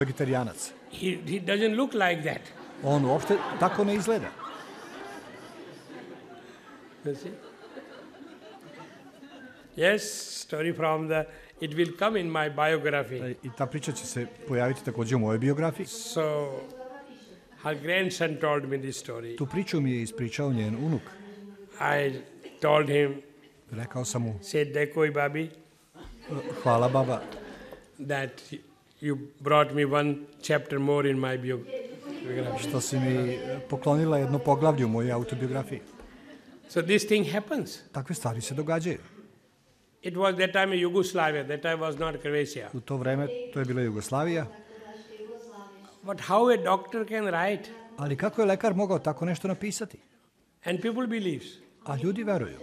Vegetarijanac. He doesn't look like that. On uopšte tako ne izgleda. You see? Yes, story from it will come in my biography. I ta priča će se pojaviti također u mojoj biografiji. So, her grandson told me this story. Tu priču mi je ispričao njen unuk. I told him, Rekao sam mu, said, Dekoi Babi, hvala baba, that you brought me one chapter more in my biography. što si mi poklonila jedno poglavlje u mojoj autobiografiji. So this thing happens. Takve stvari se događaju. It was that time in Yugoslavia, that time was not Croatia. U to vreme to je bila Jugoslavija. But how a doctor can write? Ali kako je lekar mogao tako nešto napisati? And people believes. A ljudi veruju.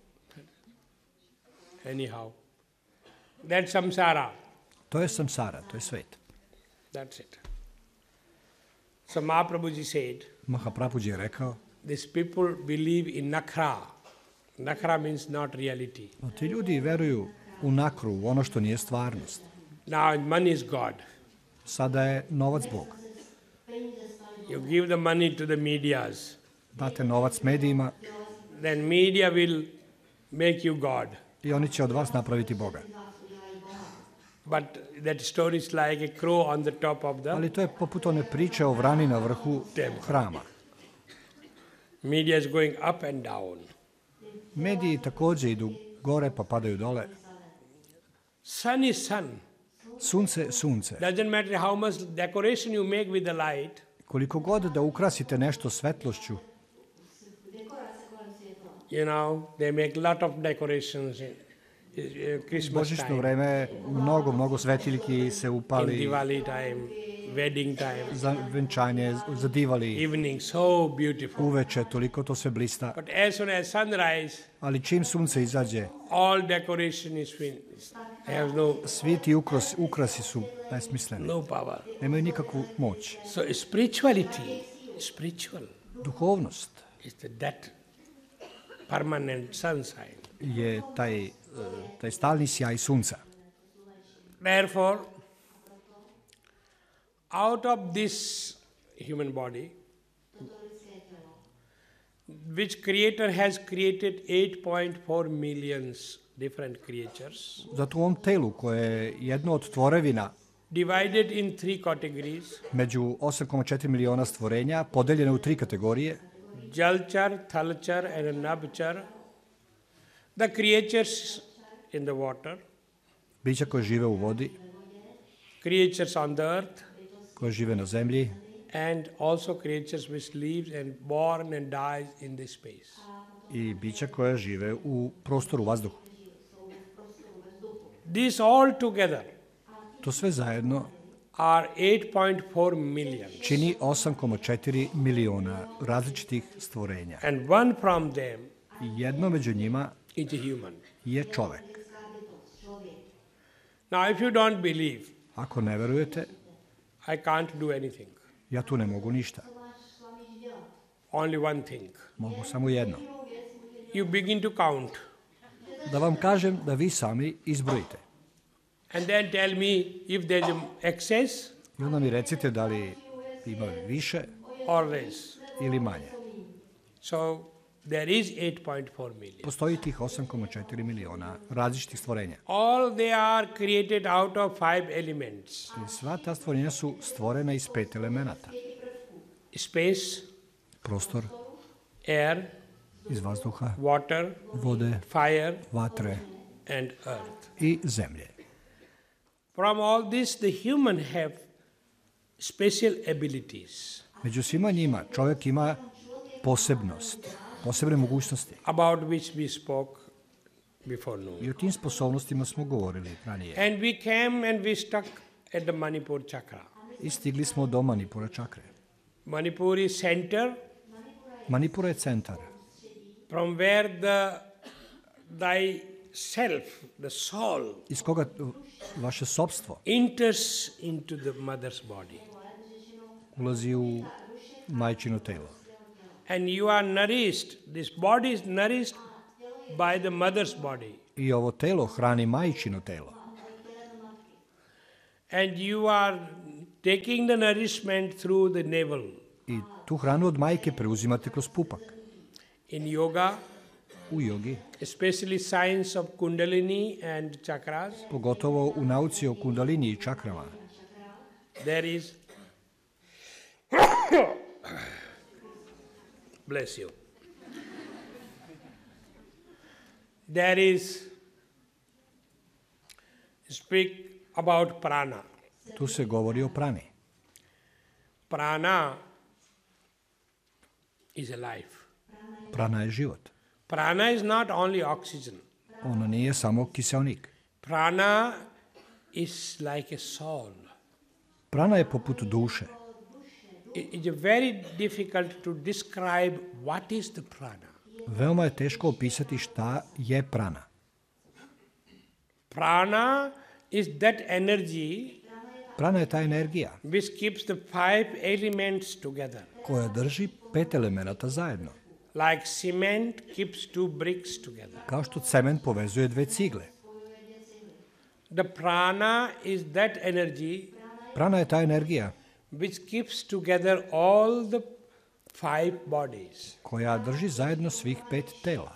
Anyhow. That's samsara. To je samsara, to je svet. That's it. So Mahaprabhuji said, Mahaprabhuji je rekao, these people believe in nakra. Nakra means not reality. ti ljudi veruju u nakru, u ono što nije stvarnost. Now money is God. Sada je novac Bog. You give the money to the medias. Date novac medijima Then media will make you God. i oni će od vas napraviti Boga. But that story is like a crow on the top of the Ali to je poput one priče o vrani na vrhu hrama. media is going up and down. Mediji također idu gore pa padaju dole. Sun is sun. Sunce, sunce. Doesn't matter how much decoration you make with the light. Koliko god da ukrasite nešto svetlošću, You know, they make lot of decorations in Christmas božićno time, vreme, mnogo svetiljki se in upali Diwali time, wedding time, za venčanje, za divali, evening, so beautiful. uveče, toliko to sve blista. But as soon as sunrise, Ali čim sunce izađe, all decoration is finished. They have svi ti ukrasi su besmisleni. no power. Nemaju nikakvu moć. So spiritual, Duhovnost is that permanent sunshine. je taj stalni sjaj sunca. Therefore, out of this human body, which Creator has created 8.4 millions different creatures, Zato u ovom telu koje je jedno od tvorevina divided in 3 categories, među 8,4 miliona stvorenja, podeljene u 3 kategorije, Jalchar, Thalchar and Nabchar, the creatures in the water, bića koje žive u vodi, creatures on the earth, koje žive na zemlji and also creatures which lives and born and dies in this space. i bića koje žive u prostoru, vazduhu. These all together To sve zajedno are 8.4 million. čini 8,4 miliona različitih stvorenja. And one from them I jedno među njima is a human. je čovek. Now, if you don't believe, Ako ne verujete, I can't do anything. ja tu ne mogu ništa. Only one thing. Mogu samo jedno. You begin to count Da vam kažem da vi sami izbrojite. and then tell me if there's an excess I onda mi recite da li ima više or less. ili manje. So, there is 8.4 million. Postoji tih 8,4 miliona različitih stvorenja. All they are created out of 5 elements. I sva ta stvorenja su stvorena iz 5 elemenata. Space, Prostor, air, iz vazduha, water, vode, fire, vatre and earth. i zemlje. From all this, the human have special abilities Među svima njima čovjek ima posebnost, posebne mogućnosti. about which we spoke before noon. I o tim sposobnostima smo govorili ranije. And we came and we stuck at the Manipur chakra. I stigli smo do Manipura čakre. Manipur is center Manipura je centar from where thy self, the soul, iz koga vaše sopstvo enters into the mother's body. ulazi u majčino telo. And you are nourished, this body is nourished by the mother's body. I ovo telo hrani majčino telo. And you are taking the nourishment through the navel. I tu hranu od majke preuzimate kroz pupak. In yoga, U jogi, especially science of Kundalini and chakras, pogotovo u nauci o kundalini i čakrama, there is bless you. There is speak about prana. tu se govori o prani. Prana is a life. Prana je život. Prana is not only oxygen. Ono nije samo kiseonik. Prana is like a soul. Prana je poput duše. It's very difficult to describe what is the prana. Veoma je teško opisati šta je prana. Prana is that energy Prana je ta energija which keeps the five elements together. koja drži 5 elemenata zajedno. Like cement keeps two bricks together. Kao što cement povezuje 2 cigle. The prana is that energy Prana je ta energija which keeps together all the five bodies. koja drži zajedno svih 5 tela.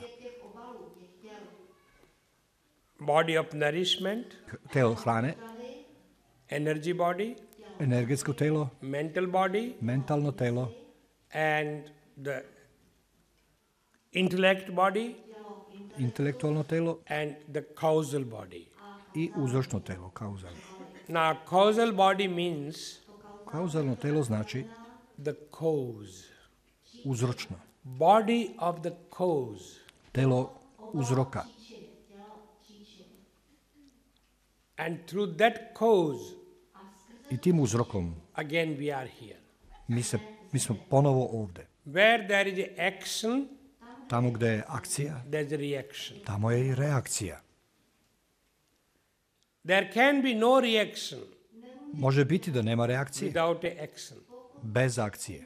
Body of nourishment, Telo hrane, energy body, energetsko telo, mental body, mentalno telo and the intellect body, intelektualno telo and the causal body. i uzročno telo, kauzalno. Now, causal body means Kauzalno telo znači the cause, uzročno. body of the cause. Telo uzroka. And through that cause, I tim uzrokom again we are here. mi smo ponovo ovde. Where there is action, Tamo gde je akcija, there's a reaction. tamo je i reakcija. There can be no reaction Može biti da nema reakcije without a action. bez akcije.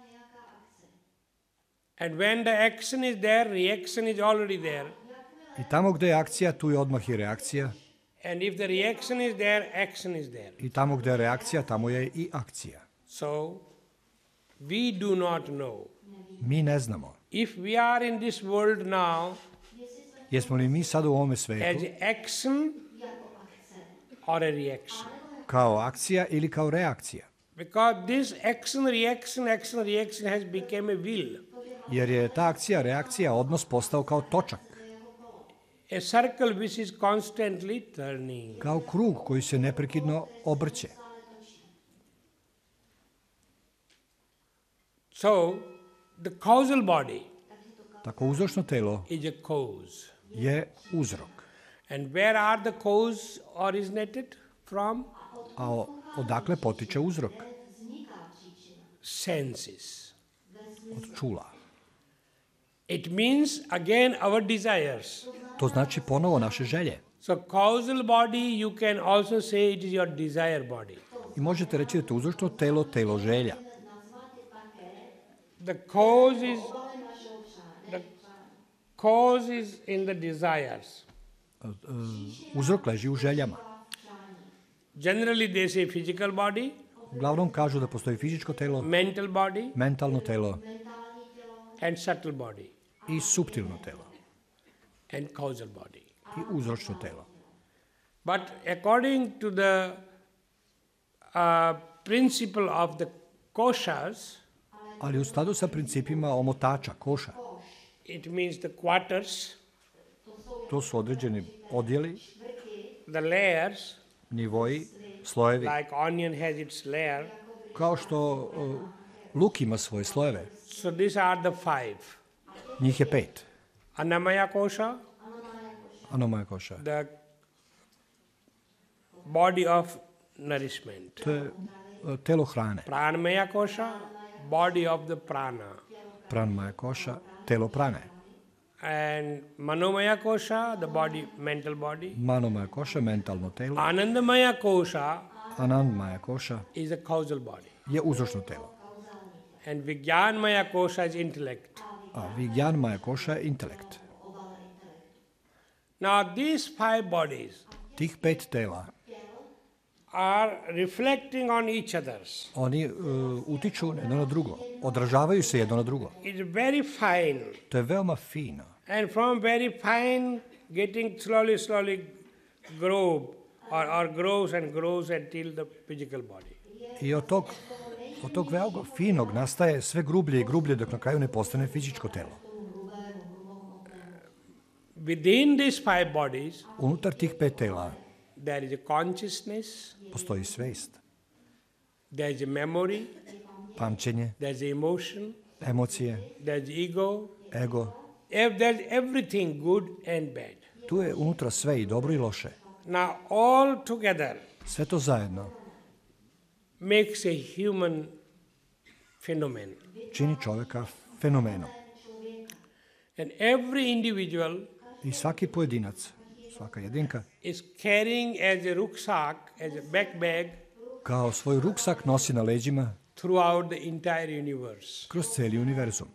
And when the action is there, reaction is already there. I tamo gde je akcija, tu je odmah i reakcija. And if the reaction is there, action is there. I tamo gde je reakcija, tamo je i akcija. So, we do not know. Mi ne znamo. If we are in this world now Jesmo li mi sad u ovome as svetu action or a reaction? kao akcija ili kao reakcija? Because this action, reaction has become a wheel. Jer je ta akcija, reakcija, odnos postao kao točak. A circle which is constantly turning. Kao krug koji se neprekidno obrće. So, the causal body Tako uzročno telo is a cause. je uzrok. And where are the cause originated from? A odakle potiče uzrok? Senses. Od čula. It means again our desires. To znači ponovo naše želje. So causal body, you can also say it is your desire body. I možete reći da je to uzročno telo, telo želja. The cause is in the desires. Uzrok leži u željama. Generally they say physical body, Uglavnom kažu da postoji fizičko telo, mental body, mentalno telo and subtle body, i suptilno telo. and causal body. I uzročno telo. But according to the principle of the koshas, Ali u skladu sa principima omotača, koša, it means the quarters, to su određeni odjeli, the layers, nivoji, slojevi. like onion has its layer. Kao što luk ima svoje slojeve. So these are the five. Njih je 5. Annamaya kosha, Anomaya koša. the body of nourishment. To je telo hrane. Pranamaya kosha, body of the prana. Pranmaya koša, telo prane. And manomaya kosha, the body, mental body. Manomaya koša, mentalno telo. Anandamaya kosha Anandmaya koša is a causal body. je uzročno telo. And Vijnanmaya kosha is intellect. A Vijnanmaya koša je intelekt. Now these five bodies Tih 5 tela are reflecting on each others. Oni utiču jedno na drugo, odražavaju se jedno na drugo. It's very fine. To je veoma fino. And from very fine, getting slowly grow or grows and grows until the physical body. I od tog veoma finog nastaje sve grublje i grublje dok na kraju ne postane fizičko telo. Within these 5 bodies, Unutar tih 5 tela there is a consciousness, postoji svest, there is a memory, pamćenje, there is emotion, emocije, there is ego, ego. there is everything good and bad. Tu je unutra sve i dobro i loše. Now all together Sve to zajedno makes a human phenomenon. čini čoveka fenomenom. And every individual I svaki pojedinac, svaka jedinka, is carrying as a rucksack, as a backpack kao svoj ruksak nosi na leđima throughout the entire universe. kroz cijeli univerzum.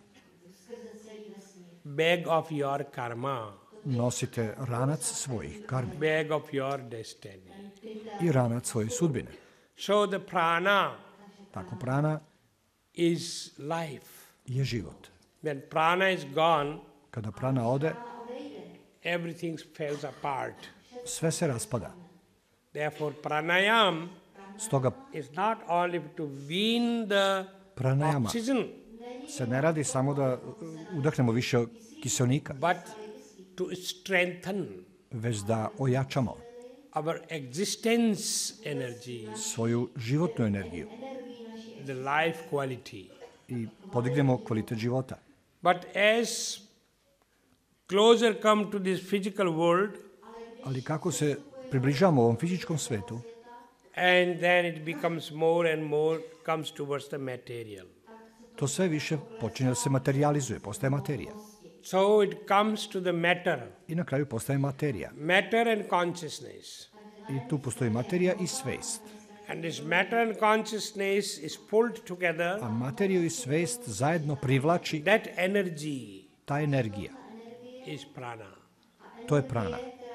Bag of your karma, Nosite ranac svojih karmi bag of your destiny. i ranac svoje sudbine. So the prana Tako prana is life. je život. When prana is gone, Kada prana ode, everything falls apart. sve se raspada. Therefore, pranayam Stoga is not only to wean the pranayama oxygen, se ne radi samo da udahnemo više kiselnika, but to strengthen već da ojačamo our existence energy, svoju životnu energiju the life quality. i podignemo kvalitet života. But as closer come to this physical world, Ali kako se približavamo ovom fizičkom svetu, and then it becomes more and more comes towards the material. to sve više počinje da se materializuje, postaje materija. So it comes to the matter, I na kraju postaje materija. matter and consciousness. I tu postoji materija i svest. And this matter and consciousness is pulled together. A materiju i svest zajedno privlači That energy ta energija. is prana. To je prana.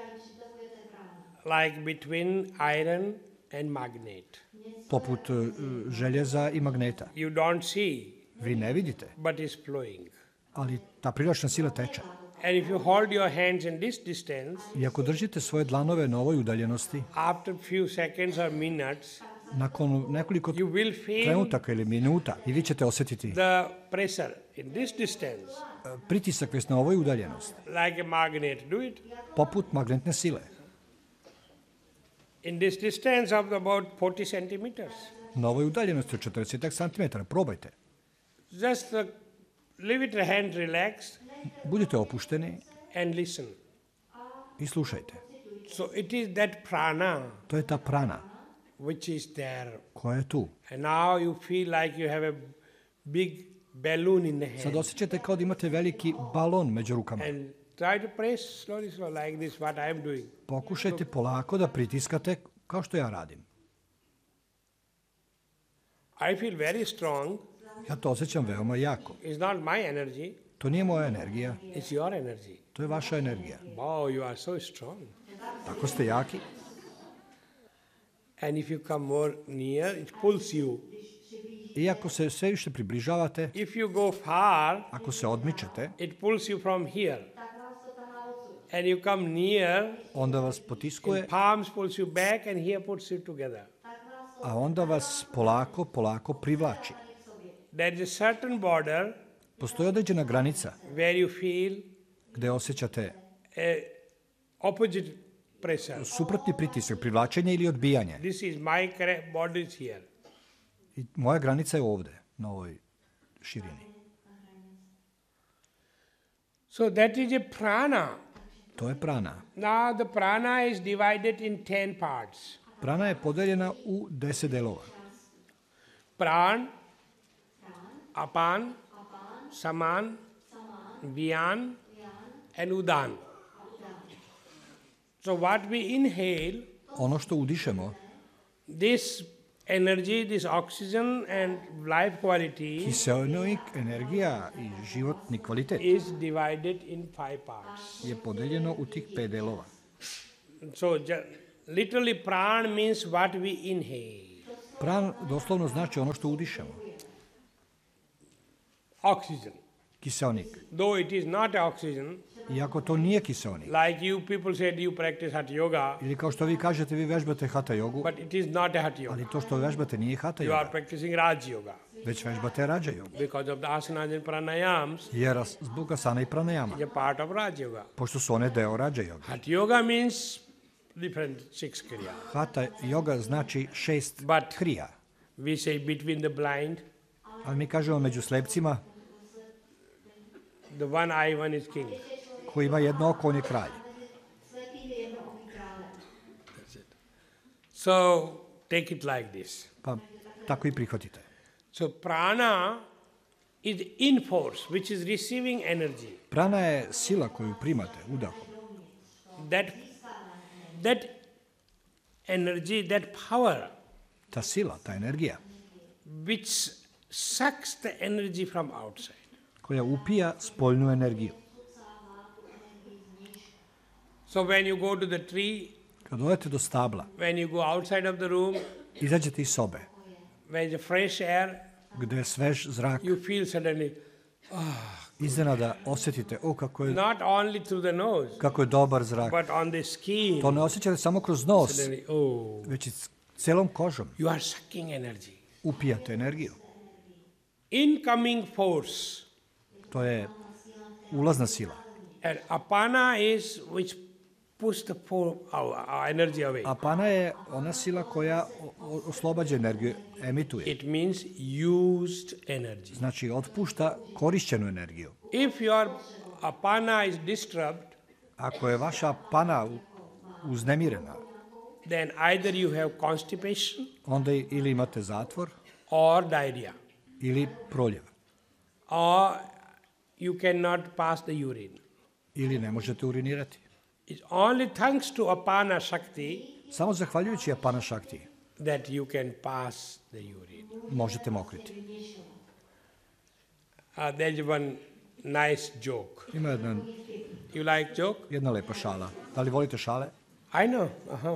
Like between iron and magnet. Poput željeza i magneta. You don't see, Vi ne vidite, but it's flowing. ali ta privlačna sila teče. And if you hold your hands in this distance, I ako držite svoje dlanove na ovoj udaljenosti, after few seconds or minutes, nakon nekoliko you will feel trenutaka ili minuta, i vi ćete osjetiti the pressure in this distance, pritisak već na ovoj udaljenosti, like a magnet. Do it. poput magnetne sile. In this distance of about 40 centimeters. Na ovoj udaljenosti od 40 cm. Probajte. Just leave it your hand relaxed Budite opušteni and listen. i slušajte. So it is that prana To je ta prana which is there. koja je tu. And now you feel like you have a big balloon in the Sad hand. osjećate kao da imate veliki balon među rukama. And try to press slowly like this, what I am doing. Pokušajte polako da pritiskate kao što ja radim. I feel very strong. Ja to osjećam veoma jako. It's not my energy, To nije moja energija, it's your energy. to je vaša energija. Wow, you are so strong. Tako ste jaki. And if you come more near, it pulls you. I ako se sve više približavate, If you go far, ako se odmičete, it pulls you from here. And you come near, onda vas potiskuje, palms pulls you back and here puts you together. a onda vas polako privlači. There is a certain border Postoji određena granica where you feel gde osjećate a opposite pressure. suprotni pritisak, privlačenje ili odbijanje. This is my body is here. I moja granica je ovde, na ovoj širini. So that is a prana. To je prana. Now the prana is divided in 10 parts. Prana je podeljena u 10 delova. Pran, apan, saman, vyan, and udan. So what we inhale, Ono što udišemo, this energy, this oxygen and life quality kiseonik, energija i životni kvalitet is divided in 5 parts. je podeljeno u tih 5 delova. So Literally, pran means what we inhale. Pran doslovno znači ono što udišemo. Oxygen. Kiseonik. Though it is not oxygen, Iako to nije kiseonik. like you people said you practice hatha yoga, Ili kao što vi kažete, vi vežbate hatha jogu, but it is not a hatha yoga. ali to što vežbate nije hatha You are joga, practicing Raj yoga. već vežbate rađa jogu. Because of the asanas and pranayams, Jer zbog asana i pranayama, it's a part of Raj yoga. pošto su one deo rađa joga. Hatha yoga means different 6 kriya. Hatha joga znači 6 But- krija, We say between the blind, ali mi kažemo među slepcima, the one eye, one is king. koji ima jedno oko, on je kralj. So take it like this. Pa tako i prihvatite. So prana is in force, which is receiving energy. Prana je sila koju primate udahom. That energy, that power, Ta sila, ta energija, which sucks the energy from outside. koja upija spoljnu energiju. So when you go to the tree, Kad odete do stabla, when you go outside of the room, izađete iz sobe, where is the fresh air, gde je svež zrak, you feel suddenly, iznenada osjetite, kako not only through the nose, je dobar zrak. but on the skin, To ne osjećate samo kroz nos, suddenly, oh, već i celom kožom. you are sucking energy. Upijate energiju. Incoming force. To je ulazna sila. And apana is which push the our energy away. Apana je ona sila koja oslobađa energiju, emituje. It means used energy. Znači, otpušta korišćenu energiju. If your apana is disturbed, Ako je vaša apana uznemirena, then either you have constipation onda ili imate zatvor, or diarrhea, ili proljev, or you cannot pass the urine. ili ne možete urinirati. It's only thanks to apana shakti Samo zahvaljujući apana šakti that you can pass the urine. možete mokriti. There's one nice joke. Ima You like joke? jedna lepa šala. Da li volite šale? I know.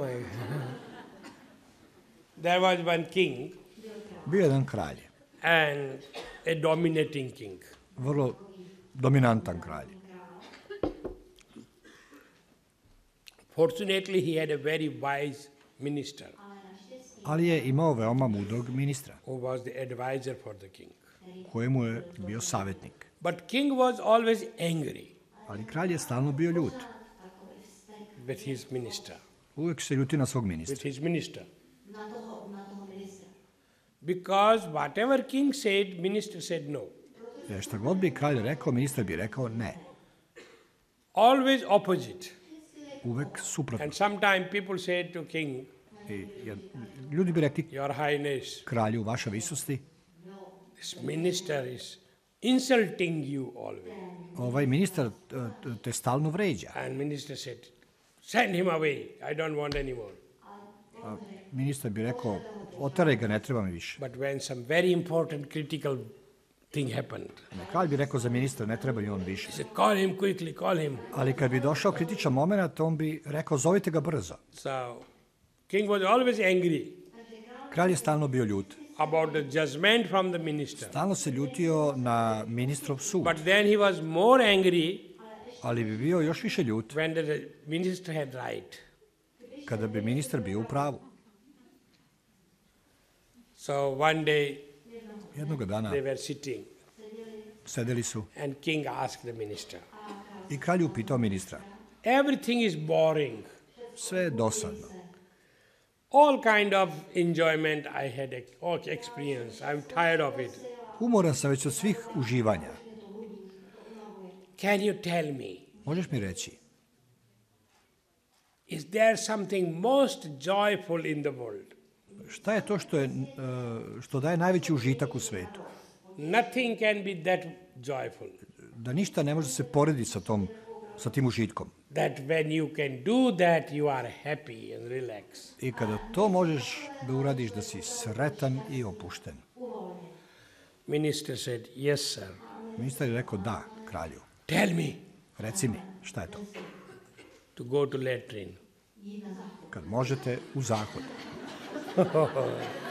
There was one king Bio je jedan kralj, and a dominating king. vrlo dominantan kralj. Fortunately, he had a very wise minister Ali je imao veoma mudrog ministra, who was the advisor for the king. kojemu je bio savjetnik. But king was always angry Ali kralj je stalno bio ljut. with his minister. Uvijek se ljuti na svog ministra. With his minister. Because whatever king said, minister said no. Jer šta god bi kralj rekao, ministar bi rekao ne. Always opposite. Uvek suprotno. And sometimes people say to king, Ljudi bi rekli Your Highness, kralju, vaša visosti, this minister is insulting you always. ovaj ministar te stalno vređa. And minister said, send him away. I don't want any more. Ministar bi rekao, oteraj ga, ne treba mi više. But when some very important critical thing happened, Kralj bi rekao za ministra, ne treba ni on više. he said, call him quickly, call him. Ali kad bi došao kritičan moment, on bi rekao, zovite ga brzo. So king was always angry Kralj je stalno bio ljut. about the judgment from the minister. Stalno se ljutio na ministrov sud, But then he was more angry ali bi bio još više ljut when the minister had right. kada bi ministar bio u pravu. So one day Jednoga dana they were sitting sedeli su and king asked the minister, i kralj upitao ministra, everything is boring. sve je dosadno. All kind of enjoyment I had experience. I'm tired of it. Umoran sam već od svih uživanja. Can you tell me, Možeš mi reći, is there something most joyful in the world? šta je to što daje najveći užitak u svetu? Nothing can be that joyful. Da ništa ne može se porediti sa tim užitkom. That when you can do that, you are happy and relaxed. I kada to možeš da uradiš, da si sretan i opušten. Minister said, yes, sir. Ministar je rekao, da, kralju. Tell me Reci mi, šta je to? to go to latrine. kad možete u zahod.